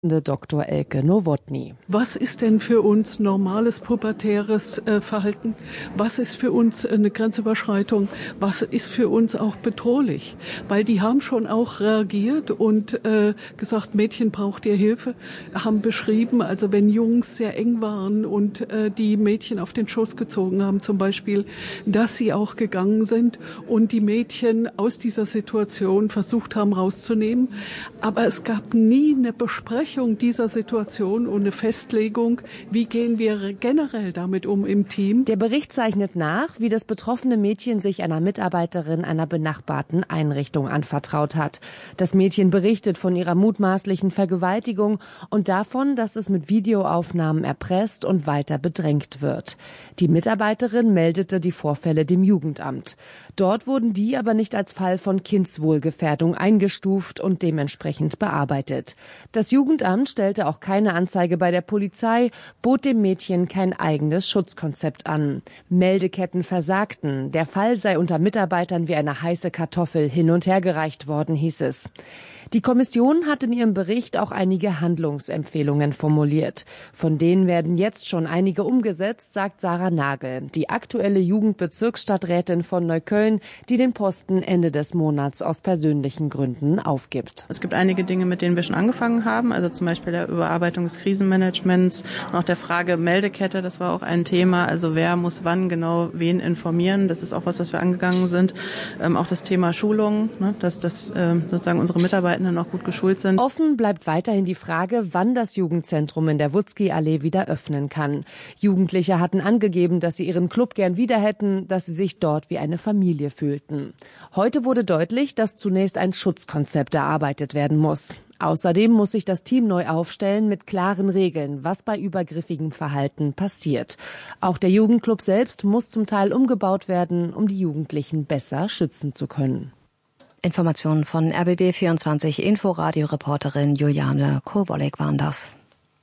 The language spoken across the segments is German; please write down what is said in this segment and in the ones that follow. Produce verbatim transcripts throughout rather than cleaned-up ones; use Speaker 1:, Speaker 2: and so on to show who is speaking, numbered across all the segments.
Speaker 1: Doktor Elke Nowotny.
Speaker 2: Was ist denn für uns normales pubertäres äh, Verhalten? Was ist für uns eine Grenzüberschreitung? Was ist für uns auch bedrohlich? Weil die haben schon auch reagiert und äh, gesagt, Mädchen braucht ihr Hilfe, haben beschrieben, also wenn Jungs sehr eng waren und äh, die Mädchen auf den Schoß gezogen haben zum Beispiel, dass sie auch gegangen sind und die Mädchen aus dieser Situation versucht haben rauszunehmen. Aber es gab nie eine Besprechung dieser Situation und eine Festlegung, wie gehen wir generell damit um im Team.
Speaker 1: Der Bericht zeichnet nach, wie das betroffene Mädchen sich einer Mitarbeiterin einer benachbarten Einrichtung anvertraut hat. Das Mädchen berichtet von ihrer mutmaßlichen Vergewaltigung und davon, dass es mit Videoaufnahmen erpresst und weiter bedrängt wird. Die Mitarbeiterin meldete die Vorfälle dem Jugendamt. Dort wurden die aber nicht als Fall von Kindswohlgefährdung eingestuft und dementsprechend bearbeitet. Das Jugendamt stellte auch keine Anzeige bei der Polizei, bot dem Mädchen kein eigenes Schutzkonzept an. Meldeketten versagten. Der Fall sei unter Mitarbeitern wie eine heiße Kartoffel hin und her gereicht worden, hieß es. Die Kommission hat in ihrem Bericht auch einige Handlungsempfehlungen formuliert. Von denen werden jetzt schon einige umgesetzt, sagt Sarah Nagel, die aktuelle Jugendbezirksstadträtin von Neukölln, die den Posten Ende des Monats aus persönlichen Gründen aufgibt.
Speaker 3: Es gibt einige Dinge, mit denen wir schon angefangen haben, also zum Beispiel der Überarbeitung des Krisenmanagements, auch der Frage Meldekette, das war auch ein Thema, also wer muss wann genau wen informieren, das ist auch was, was wir angegangen sind. Ähm, auch das Thema Schulung, ne, dass, dass äh, sozusagen unsere Mitarbeiter noch gut geschult sind.
Speaker 1: Offen bleibt weiterhin die Frage, wann das Jugendzentrum in der Wutzki-Allee wieder öffnen kann. Jugendliche hatten angegeben, dass sie ihren Club gern wieder hätten, dass sie sich dort wie eine Familie fühlten. Heute wurde deutlich, dass zunächst ein Schutzkonzept erarbeitet werden muss. Außerdem muss sich das Team neu aufstellen mit klaren Regeln, was bei übergriffigem Verhalten passiert. Auch der Jugendclub selbst muss zum Teil umgebaut werden, um die Jugendlichen besser schützen zu können.
Speaker 4: Informationen von R B B vierundzwanzig Inforadio-Reporterin Juliane Kobolek waren das.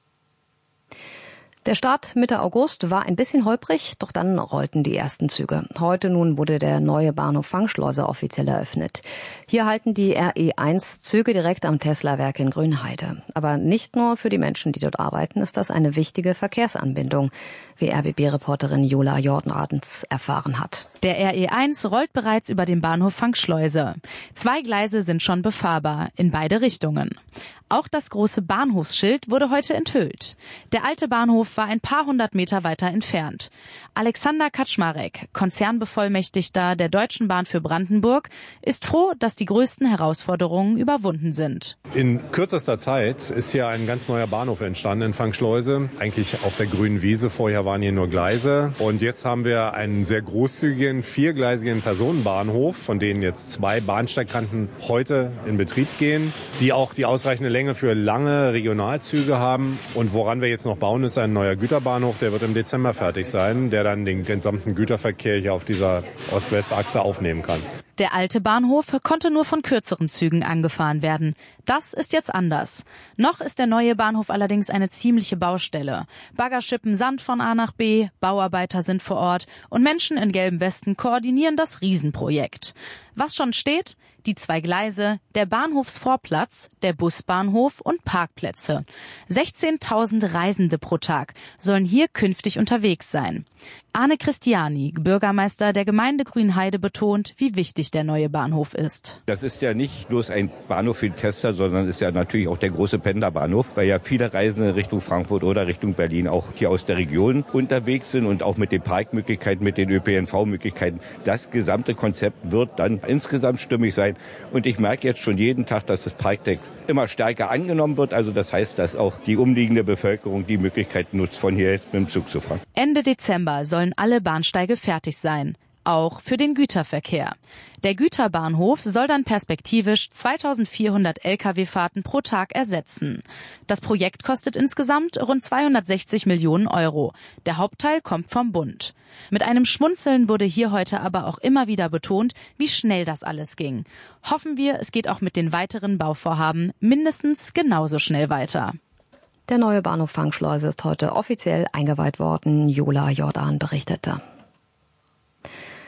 Speaker 4: Der Start Mitte August war ein bisschen holprig, doch dann rollten die ersten Züge. Heute nun wurde der neue Bahnhof Fangschleuse offiziell eröffnet. Hier halten die R E eins Züge direkt am Tesla-Werk in Grünheide. Aber nicht nur für die Menschen, die dort arbeiten, ist das eine wichtige Verkehrsanbindung, wie R B B-Reporterin Jola Jordanradens erfahren hat.
Speaker 5: Der R E eins rollt bereits über den Bahnhof Fangschleuse. Zwei Gleise sind schon befahrbar, in beide Richtungen. Auch das große Bahnhofsschild wurde heute enthüllt. Der alte Bahnhof war ein paar hundert Meter weiter entfernt. Alexander Kaczmarek, Konzernbevollmächtigter der Deutschen Bahn für Brandenburg, ist froh, dass die größten Herausforderungen überwunden sind.
Speaker 6: In kürzester Zeit ist hier ein ganz neuer Bahnhof entstanden in Fangschleuse, eigentlich auf der grünen Wiese. Vorher waren hier nur Gleise und jetzt haben wir einen sehr großzügigen, viergleisigen Personenbahnhof, von denen jetzt zwei Bahnsteigkanten heute in Betrieb gehen, die auch die ausreichende Länge für lange Regionalzüge haben. Und woran wir jetzt noch bauen, ist ein neuer Güterbahnhof, der wird im Dezember fertig sein, der dann den gesamten Güterverkehr hier auf dieser Ost-West-Achse aufnehmen kann.
Speaker 5: Der alte Bahnhof konnte nur von kürzeren Zügen angefahren werden. Das ist jetzt anders. Noch ist der neue Bahnhof allerdings eine ziemliche Baustelle. Bagger schippen Sand von A nach B, Bauarbeiter sind vor Ort und Menschen in gelben Westen koordinieren das Riesenprojekt. Was schon steht? Die zwei Gleise, der Bahnhofsvorplatz, der Busbahnhof und Parkplätze. sechzehntausend Reisende pro Tag sollen hier künftig unterwegs sein. Arne Christiani, Bürgermeister der Gemeinde Grünheide, betont, wie wichtig der neue Bahnhof ist.
Speaker 7: Das ist ja nicht bloß ein Bahnhof für die Tester, sondern ist ja natürlich auch der große Pendlerbahnhof, weil ja viele Reisende Richtung Frankfurt oder Richtung Berlin auch hier aus der Region unterwegs sind und auch mit den Parkmöglichkeiten, mit den Ö P N V-Möglichkeiten. Das gesamte Konzept wird dann insgesamt stimmig sein. Und ich merke jetzt schon jeden Tag, dass das Parkdeck immer stärker angenommen wird. Also das heißt, dass auch die umliegende Bevölkerung die Möglichkeit nutzt, von hier jetzt mit dem Zug zu fahren.
Speaker 5: Ende Dezember sollen alle Bahnsteige fertig sein. Auch für den Güterverkehr. Der Güterbahnhof soll dann perspektivisch zweitausendvierhundert L K W-Fahrten pro Tag ersetzen. Das Projekt kostet insgesamt rund zweihundertsechzig Millionen Euro. Der Hauptteil kommt vom Bund. Mit einem Schmunzeln wurde hier heute aber auch immer wieder betont, wie schnell das alles ging. Hoffen wir, es geht auch mit den weiteren Bauvorhaben mindestens genauso schnell weiter.
Speaker 4: Der neue Bahnhof Fangschleuse ist heute offiziell eingeweiht worden. Jola Jordan berichtete.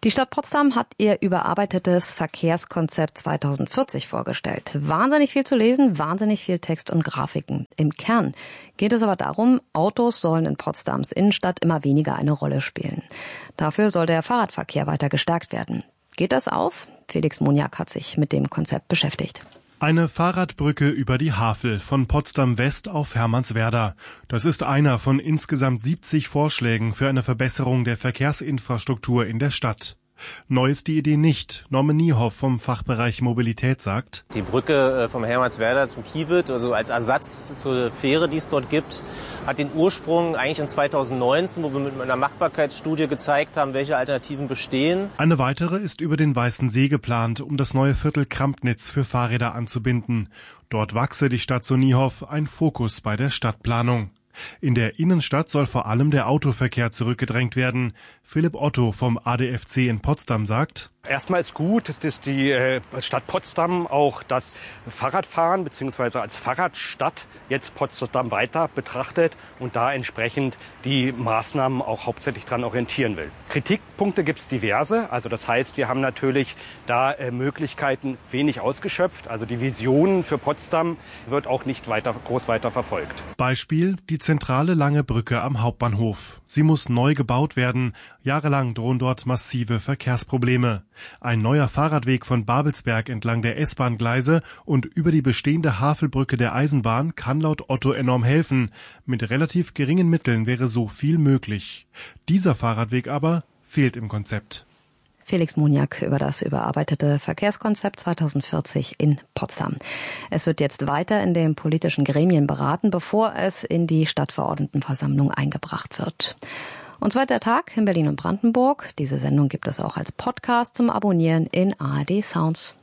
Speaker 4: Die Stadt Potsdam hat ihr überarbeitetes Verkehrskonzept zweitausendvierzig vorgestellt. Wahnsinnig viel zu lesen, wahnsinnig viel Text und Grafiken. Im Kern geht es aber darum, Autos sollen in Potsdams Innenstadt immer weniger eine Rolle spielen. Dafür soll der Fahrradverkehr weiter gestärkt werden. Geht das auf? Felix Moniak hat sich mit dem Konzept beschäftigt.
Speaker 8: Eine Fahrradbrücke über die Havel von Potsdam West auf Hermannswerder. Das ist einer von insgesamt siebzig Vorschlägen für eine Verbesserung der Verkehrsinfrastruktur in der Stadt. Neu ist die Idee nicht. Norman Niehoff vom Fachbereich Mobilität sagt:
Speaker 9: Die Brücke vom Hermannswerder zum Kiewitt, also als Ersatz zur Fähre, die es dort gibt, hat den Ursprung eigentlich in zweitausendneunzehn, wo wir mit einer Machbarkeitsstudie gezeigt haben, welche Alternativen bestehen.
Speaker 8: Eine weitere ist über den Weißen See geplant, um das neue Viertel Krampnitz für Fahrräder anzubinden. Dort wachse die Stadt, so Niehoff, ein Fokus bei der Stadtplanung. In der Innenstadt soll vor allem der Autoverkehr zurückgedrängt werden. Philipp Otto vom A D F C in Potsdam sagt:
Speaker 10: Erstmal ist gut, dass die Stadt Potsdam auch das Fahrradfahren bzw. als Fahrradstadt jetzt Potsdam weiter betrachtet und da entsprechend die Maßnahmen auch hauptsächlich dran orientieren will. Kritikpunkte gibt es diverse. Also das heißt, wir haben natürlich da Möglichkeiten wenig ausgeschöpft. Also die Vision für Potsdam wird auch nicht weiter, groß weiter verfolgt.
Speaker 8: Beispiel die zentrale Lange Brücke am Hauptbahnhof. Sie muss neu gebaut werden. Jahrelang drohen dort massive Verkehrsprobleme. Ein neuer Fahrradweg von Babelsberg entlang der S-Bahn-Gleise und über die bestehende Havelbrücke der Eisenbahn kann laut Otto enorm helfen. Mit relativ geringen Mitteln wäre so viel möglich. Dieser Fahrradweg aber fehlt im Konzept.
Speaker 4: Felix Moniak über das überarbeitete Verkehrskonzept zweitausendvierzig in Potsdam. Es wird jetzt weiter in den politischen Gremien beraten, bevor es in die Stadtverordnetenversammlung eingebracht wird. Und zwar der Tag in Berlin und Brandenburg. Diese Sendung gibt es auch als Podcast zum Abonnieren in A R D Sounds.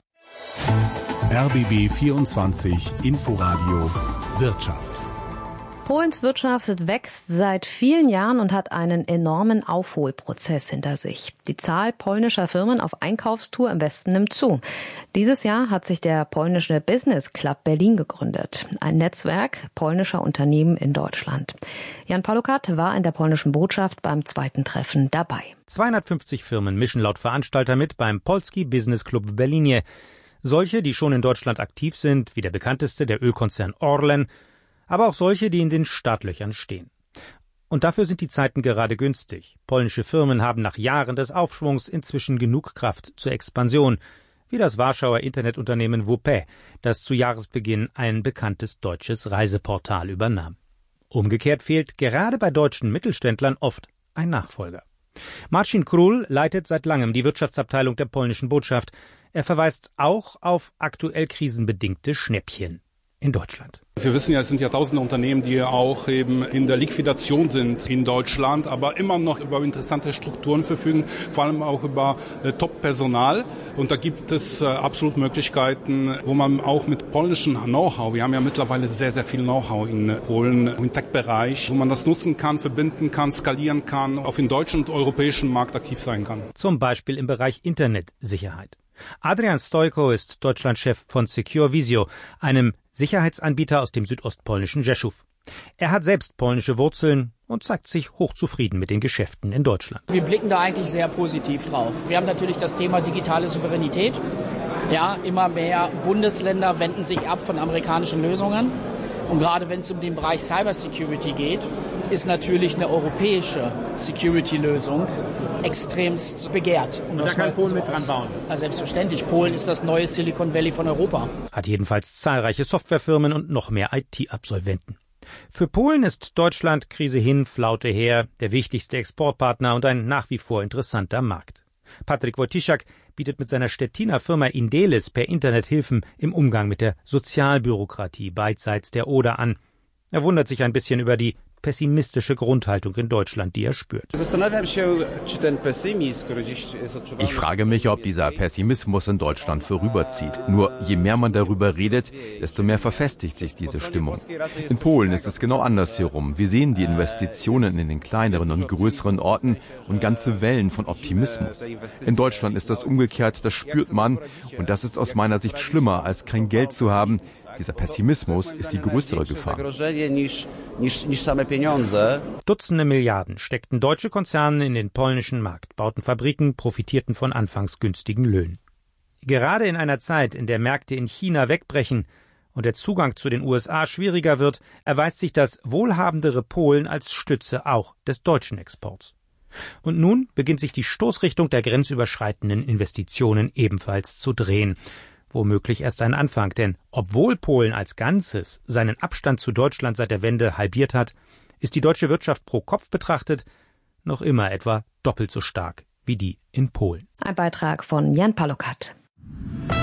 Speaker 11: R B B vierundzwanzig Inforadio Wirtschaft.
Speaker 4: Polens Wirtschaft wächst seit vielen Jahren und hat einen enormen Aufholprozess hinter sich. Die Zahl polnischer Firmen auf Einkaufstour im Westen nimmt zu. Dieses Jahr hat sich der polnische Business Club Berlin gegründet, ein Netzwerk polnischer Unternehmen in Deutschland. Jan Palukat war in der polnischen Botschaft beim zweiten Treffen dabei.
Speaker 12: zweihundertfünfzig Firmen mischen laut Veranstalter mit beim Polski Business Club Berlinie. Solche, die schon in Deutschland aktiv sind, wie der bekannteste, der Ölkonzern Orlen, aber auch solche, die in den Startlöchern stehen. Und dafür sind die Zeiten gerade günstig. Polnische Firmen haben nach Jahren des Aufschwungs inzwischen genug Kraft zur Expansion, wie das Warschauer Internetunternehmen W P, das zu Jahresbeginn ein bekanntes deutsches Reiseportal übernahm. Umgekehrt fehlt gerade bei deutschen Mittelständlern oft ein Nachfolger. Marcin Król leitet seit langem die Wirtschaftsabteilung der polnischen Botschaft. Er verweist auch auf aktuell krisenbedingte Schnäppchen in Deutschland.
Speaker 13: Wir wissen ja, es sind ja tausende Unternehmen, die auch eben in der Liquidation sind in Deutschland, aber immer noch über interessante Strukturen verfügen, vor allem auch über äh, Top-Personal. Und da gibt es äh, absolut Möglichkeiten, wo man auch mit polnischem Know-how, wir haben ja mittlerweile sehr, sehr viel Know-how in Polen, im Tech-Bereich, wo man das nutzen kann, verbinden kann, skalieren kann, auf dem deutschen und europäischen Markt aktiv sein kann.
Speaker 12: Zum Beispiel im Bereich Internetsicherheit. Adrian Stojko ist Deutschlandchef von Secure Visio, einem Sicherheitsanbieter aus dem südostpolnischen Rzeszów. Er hat selbst polnische Wurzeln und zeigt sich hochzufrieden mit den Geschäften in Deutschland.
Speaker 14: Wir blicken da eigentlich sehr positiv drauf. Wir haben natürlich das Thema digitale Souveränität. Ja, immer mehr Bundesländer wenden sich ab von amerikanischen Lösungen. Und gerade wenn es um den Bereich Cybersecurity geht, ist natürlich eine europäische Security-Lösung extremst begehrt.
Speaker 12: Und da kann Polen mit dran bauen.
Speaker 14: Also selbstverständlich. Polen ist das neue Silicon Valley von Europa.
Speaker 12: Hat jedenfalls zahlreiche Softwarefirmen und noch mehr I T-Absolventen. Für Polen ist Deutschland Krise hin, Flaute her, der wichtigste Exportpartner und ein nach wie vor interessanter Markt. Patryk Wojtysiak bietet mit seiner Stettiner Firma Indelis per Internet Hilfen im Umgang mit der Sozialbürokratie beidseits der Oder an. Er wundert sich ein bisschen über die pessimistische Grundhaltung in Deutschland, die er spürt.
Speaker 15: Ich frage mich, ob dieser Pessimismus in Deutschland vorüberzieht. Nur je mehr man darüber redet, desto mehr verfestigt sich diese Stimmung. In Polen ist es genau andersherum. Wir sehen die Investitionen in den kleineren und größeren Orten und ganze Wellen von Optimismus. In Deutschland ist das umgekehrt, das spürt man. Und das ist aus meiner Sicht schlimmer, als kein Geld zu haben, Dieser Pessimismus ist die größere Gefahr.
Speaker 12: Dutzende Milliarden steckten deutsche Konzerne in den polnischen Markt, bauten Fabriken, profitierten von anfangs günstigen Löhnen. Gerade in einer Zeit, in der Märkte in China wegbrechen und der Zugang zu den U S A schwieriger wird, erweist sich das wohlhabendere Polen als Stütze auch des deutschen Exports. Und nun beginnt sich die Stoßrichtung der grenzüberschreitenden Investitionen ebenfalls zu drehen. Womöglich erst ein Anfang, denn obwohl Polen als Ganzes seinen Abstand zu Deutschland seit der Wende halbiert hat, ist die deutsche Wirtschaft pro Kopf betrachtet noch immer etwa doppelt so stark wie die in Polen.
Speaker 4: Ein Beitrag von Jan Palukat.